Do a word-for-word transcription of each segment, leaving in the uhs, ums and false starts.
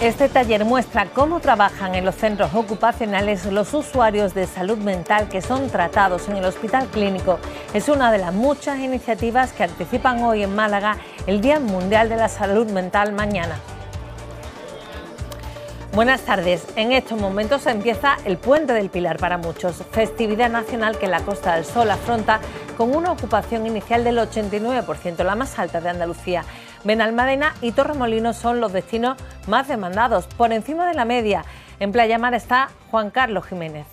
Este taller muestra cómo trabajan en los centros ocupacionales los usuarios de salud mental que son tratados en el Hospital Clínico. Es una de las muchas iniciativas que anticipan hoy en Málaga el Día Mundial de la Salud Mental mañana. Buenas tardes. En estos momentos empieza el Puente del Pilar para muchos, festividad nacional que la Costa del Sol afronta con una ocupación inicial del ochenta y nueve por ciento, la más alta de Andalucía. Benalmádena y Torremolinos son los destinos más demandados, por encima de la media. En Playa Mar está Juan Carlos Jiménez.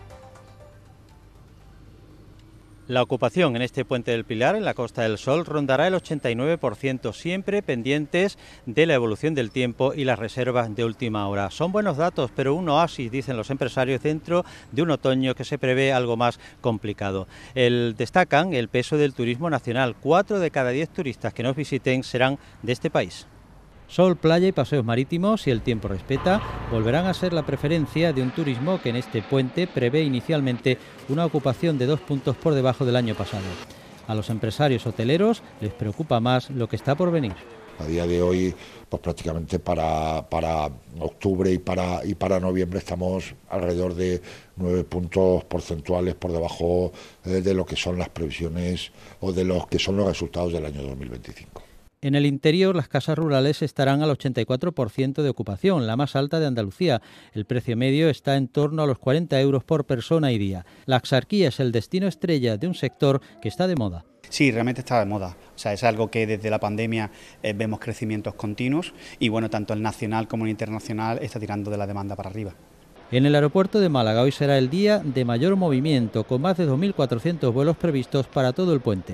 La ocupación en este Puente del Pilar, en la Costa del Sol, rondará el ochenta y nueve por ciento, siempre pendientes de la evolución del tiempo y las reservas de última hora. Son buenos datos, pero un oasis, dicen los empresarios, dentro de un otoño que se prevé algo más complicado. El, destacan el peso del turismo nacional. Cuatro de cada diez turistas que nos visiten serán de este país. Sol, playa y paseos marítimos, si el tiempo respeta, volverán a ser la preferencia de un turismo que en este puente prevé inicialmente una ocupación de dos puntos por debajo del año pasado. A los empresarios hoteleros les preocupa más lo que está por venir. A día de hoy, pues prácticamente para, para octubre y para, y para noviembre estamos alrededor de nueve puntos porcentuales por debajo eh, de lo que son las previsiones o de los que son los resultados del año dos mil veinticinco. En el interior, las casas rurales estarán al ochenta y cuatro por ciento de ocupación, la más alta de Andalucía. El precio medio está en torno a los cuarenta euros por persona y día. La Axarquía es el destino estrella de un sector que está de moda. Sí, realmente está de moda. O sea, es algo que desde la pandemia eh, vemos crecimientos continuos y bueno, tanto el nacional como el internacional está tirando de la demanda para arriba. En el aeropuerto de Málaga hoy será el día de mayor movimiento, con más de dos mil cuatrocientos vuelos previstos para todo el puente.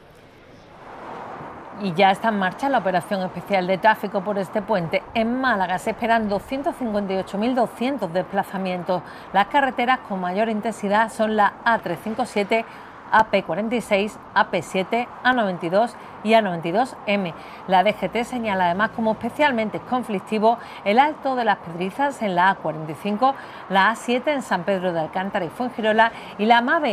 Y ya está en marcha la operación especial de tráfico por este puente. En Málaga se esperan doscientos cincuenta y ocho mil doscientos desplazamientos. Las carreteras con mayor intensidad son la A trescientos cincuenta y siete, A P cuarenta y seis, A P siete, A noventa y dos y A noventa y dos M. La D G T señala además como especialmente conflictivo el Alto de las Pedrizas en la A cuarenta y cinco, la A siete en San Pedro de Alcántara y Fuengirola y la M A V E